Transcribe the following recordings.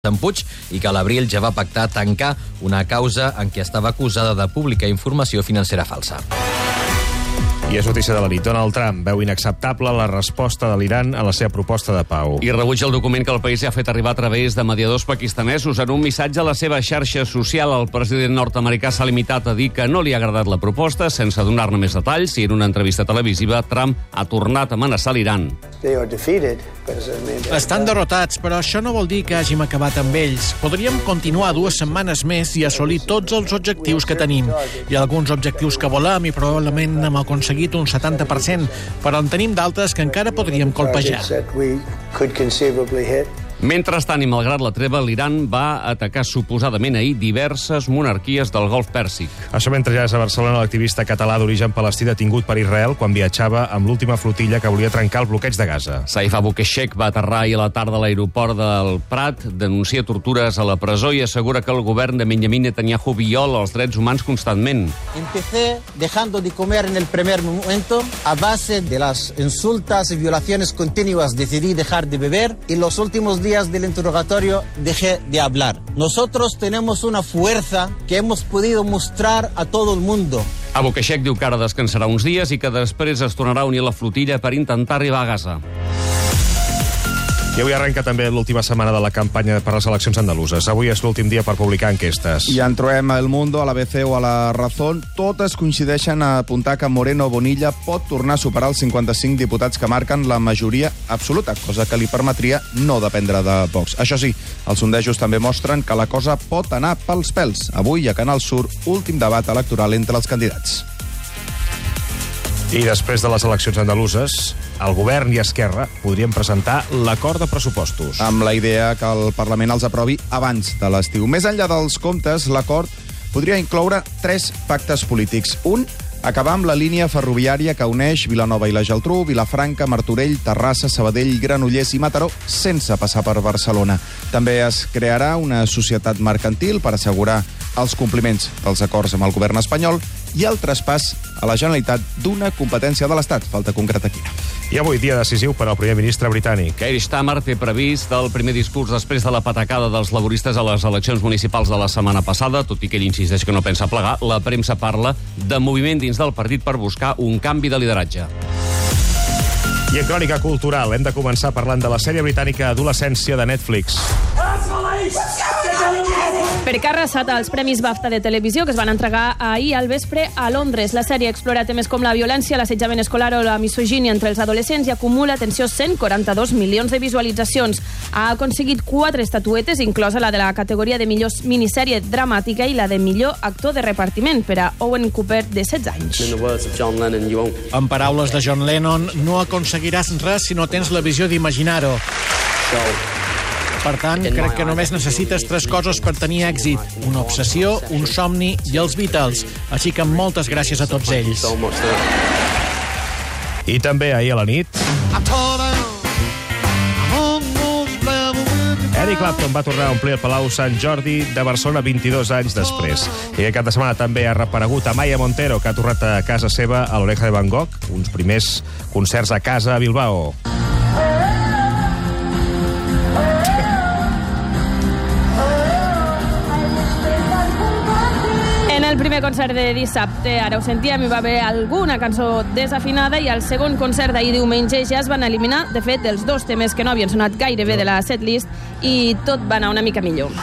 en Puig i que a l'abril ja va pactar tancar una causa en què estava acusada de publicar informació financera falsa. I és notícia de la nit. Donald Trump veu inacceptable la resposta de l'Iran a la seva proposta de pau. I rebutja el document que el país ha fet arribar a través de mediadors pakistanesos. En un missatge a la seva xarxa social, el president nord-americà s'ha limitat a dir que no li ha agradat la proposta, sense donar-ne més detalls, i en una entrevista televisiva Trump ha tornat a amenaçar l'Iran. Estan derrotats, però això no vol dir que hàgim acabat amb ells. Podríem continuar 2 setmanes més i assolir tots els objectius que tenim. Hi ha alguns objectius que volem i probablement hem aconseguit un 70%, però en tenim d'altres que encara podríem colpejar. Mentrestant, i malgrat la treva, l'Iran va atacar suposadament ahir diverses monarquies del Golf Pèrsic. Això mentre ja és a Barcelona l'activista català d'origen palestí detingut per Israel quan viatjava amb l'última flotilla que volia trencar el bloqueig de Gaza. Saif Abu Keshek va aterrar ahir a la tarda a l'aeroport del Prat, denuncia tortures a la presó i assegura que el govern de Benjamin Netanyahu viola els drets humans constantment. Empecé dejando de comer en el primer momento. A base de las insultas y violaciones continuas decidí dejar de beber y los últimos días del interrogatorio dejé de hablar. Nosotros tenemos una fuerza que hemos podido mostrar a todo el mundo. Abu Keshek diu que ara descansarà uns dies i que després es tornarà a unir a la flotilla per intentar arribar a Gaza. I avui arrenca també l'última setmana de la campanya per les eleccions andaluses. Avui és l'últim dia per publicar enquestes. I en trobem a El Mundo, a l'ABC o a La Razón. Totes coincideixen a apuntar que Moreno Bonilla pot tornar a superar els 55 diputats que marquen la majoria absoluta, cosa que li permetria no dependre de Vox. Això sí, els sondejos també mostren que la cosa pot anar pels pèls. Avui a Canal Sur, últim debat electoral entre els candidats. I després de les eleccions andaluses, el govern i Esquerra podrien presentar l'acord de pressupostos. Amb la idea que el Parlament els aprovi abans de l'estiu. Més enllà dels comptes, l'acord podria incloure 3 pactes polítics. Un, acabar amb la línia ferroviària que uneix Vilanova i la Geltrú, Vilafranca, Martorell, Terrassa, Sabadell, Granollers i Mataró sense passar per Barcelona. També es crearà una societat mercantil per assegurar els compliments dels acords amb el govern espanyol i el traspàs a la Generalitat d'una competència de l'Estat. Falta concreta quina. I avui dia decisiu per al primer ministre britànic. Keir Starmer té previst el primer discurs després de la patacada dels laboristes a les eleccions municipals de la setmana passada. Tot i que ell insisteix que no pensa plegar, la premsa parla de moviment dins del partit per buscar un canvi de lideratge. I en crònica cultural hem de començar parlant de la sèrie britànica Adolescència de Netflix. Perquè ha arrasat als Premis BAFTA de televisió que es van entregar ahir al vespre a Londres. La sèrie explora temes com la violència, l'assetjament escolar o la misogínia entre els adolescents i acumula, atenció, 142 milions de visualitzacions. Ha aconseguit 4 estatuetes, inclosa la de la categoria de millor minissèrie dramàtica i la de millor actor de repartiment per a Owen Cooper, de 16 anys. En paraules de John Lennon, no aconseguiràs res si no tens la visió d'imaginar-ho. Per tant, crec que només necessites 3 coses per tenir èxit. Una obsessió, un somni i els Beatles. Així que moltes gràcies a tots ells. I també ahir a la nit Eric Clapton va tornar a omplir el Palau Sant Jordi de Barcelona 22 anys després. I aquest cap de setmana també ha reparegut Amaya Montero, que ha tornat a casa seva a l'Oreja de Van Gogh, uns primers concerts a casa a Bilbao. En el primer concert de dissabte, ara ho sentíem, hi va haver alguna cançó desafinada i al segon concert d'ahir diumenge ja es van eliminar, de fet, els 2 temes que no havien sonat gaire bé de la setlist i tot va anar una mica millor.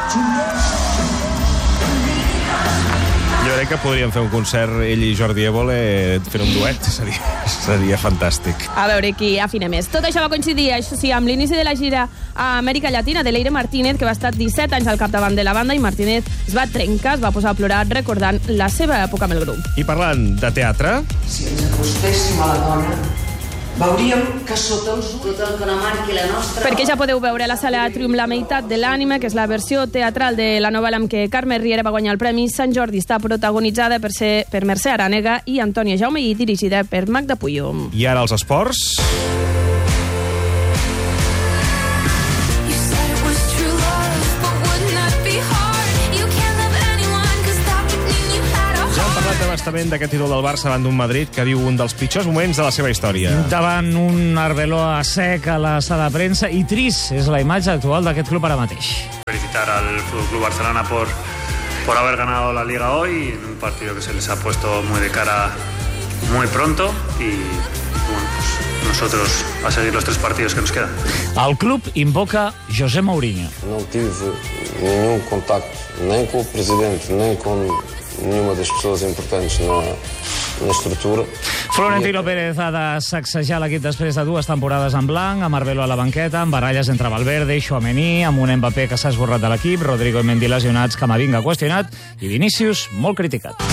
Jo crec que podríem fer un concert, ell i Jordi Évole, fer un duet, seria fantàstic. A veure qui afina més. Tot això va coincidir, això sí, amb l'inici de la gira a Amèrica Llatina de Leire Martínez, que va estar 17 anys al capdavant de la banda, i Martínez es va trencar, es va posar a plorar recordant la seva època amb el grup. I parlant de teatre... Si ens acostéssim a la dona, veuríem que sota els ulls tot el que no marqui la nostra... Perquè ja podeu veure a la sala Trium La meitat de l'ànima, que és la versió teatral de la novel·la amb què Carme Riera va guanyar el Premi Sant Jordi. Està protagonitzada per Mercè Arànega i Antònia Jaume i dirigida per Magda Puyo. I ara els esports... bastament d'aquest títol del Barça davant d'un Madrid que viu un dels pitjors moments de la seva història. Davant un Arbeloa sec a la sala de premsa i trist és la imatge actual d'aquest club ara mateix. felicitar al FC Barcelona por haber ganado la Liga hoy, en un partido que se les ha puesto muy de cara muy pronto y bueno, pues nosotros a seguir los 3 partidos que nos quedan. El club invoca José Mourinho. Não tive nenhum contacto nem com o presidente, nem com nenhuma das pessoas importantes na estrutura. Florentino Pérez ha de sacsejar l'equip després de 2 temporades en blanc, amb Arbelo a la banqueta, amb baralles entre Valverde i Tchouaméni, amb un Mbappé que s'ha esborrat de l'equip, Rodrigo i Mendy lesionats, Camavinga qüestionat i Vinícius molt criticat.